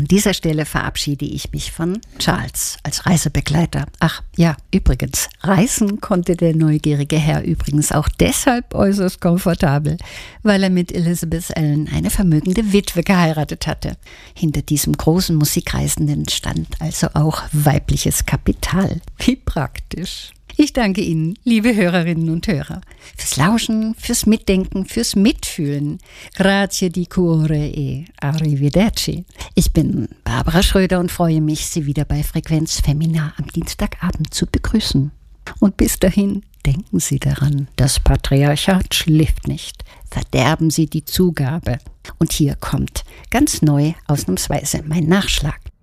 dieser Stelle verabschiede ich mich von Charles als Reisebegleiter. Ach ja, übrigens, reisen konnte der neugierige Herr übrigens auch deshalb äußerst komfortabel, weil er mit Elizabeth Allen eine vermögende Witwe geheiratet hatte. Hinter diesem großen Musikreisenden stand also auch weibliches Kapital. Wie praktisch. Ich danke Ihnen, liebe Hörerinnen und Hörer, fürs Lauschen, fürs Mitdenken, fürs Mitfühlen. Grazie di cuore e arrivederci. Ich bin Barbara Schröder und freue mich, Sie wieder bei Frequenz Femina am Dienstagabend zu begrüßen. Und bis dahin denken Sie daran, das Patriarchat schläft nicht. Verderben Sie die Zugabe. Und hier kommt ganz neu ausnahmsweise mein Nachschlag.